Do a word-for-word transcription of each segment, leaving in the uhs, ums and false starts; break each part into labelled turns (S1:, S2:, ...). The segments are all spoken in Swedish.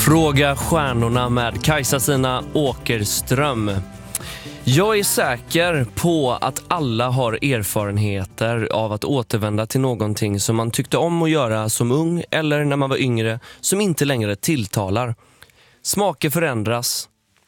S1: Fråga stjärnorna med Kajsa-Stina Åkerström. Jag är säker på att alla har erfarenheter av att återvända till någonting som man tyckte om att göra som ung eller när man var yngre som inte längre tilltalar. Smaker förändras.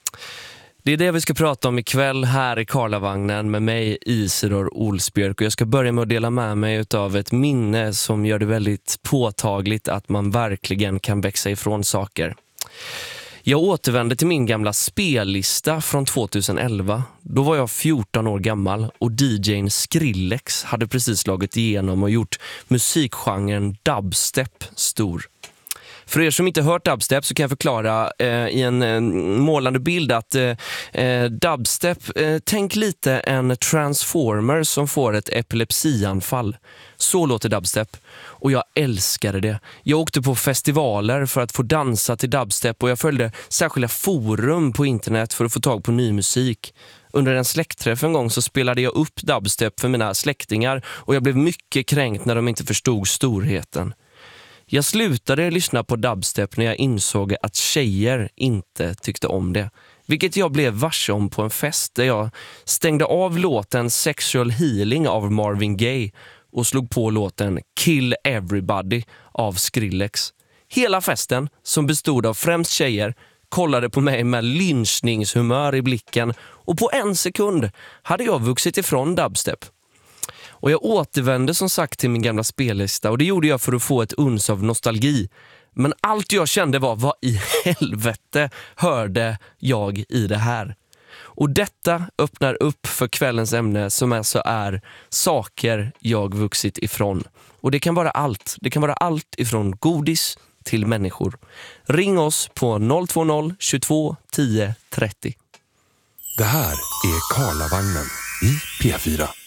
S1: Det är det vi ska prata om ikväll här i Karlavagnen med mig, Isidor Olsbjörk. Och jag ska börja med att dela med mig av ett minne som gör det väldigt påtagligt att man verkligen kan växa ifrån saker. Jag återvände till min gamla spellista från tjugoelva. Då var jag fjorton år gammal och D J:n Skrillex hade precis slagit igenom och gjort musikgenren dubstep stor. För er som inte hört dubstep så kan jag förklara eh, i en eh, målande bild att eh, dubstep, eh, tänk lite en transformer som får ett epilepsianfall. Så låter dubstep. Och jag älskade det. Jag åkte på festivaler för att få dansa till dubstep och jag följde särskilda forum på internet för att få tag på ny musik. Under en släktträff en gång så spelade jag upp dubstep för mina släktingar och jag blev mycket kränkt när de inte förstod storheten. Jag slutade lyssna på dubstep när jag insåg att tjejer inte tyckte om det. Vilket jag blev varse om på en fest där jag stängde av låten Sexual Healing av Marvin Gaye och slog på låten Kill Everybody av Skrillex. Hela festen, som bestod av främst tjejer, kollade på mig med lynchningshumör i blicken och på en sekund hade jag vuxit ifrån dubstep. Och jag återvände som sagt till min gamla spellista och det gjorde jag för att få ett uns av nostalgi. Men allt jag kände var, vad i helvete hörde jag i det här? Och detta öppnar upp för kvällens ämne som alltså är saker jag vuxit ifrån. Och det kan vara allt. Det kan vara allt ifrån godis till människor. Ring oss på noll två noll tjugotvå tio trettio.
S2: Det här är Karlavagnen i P fyra.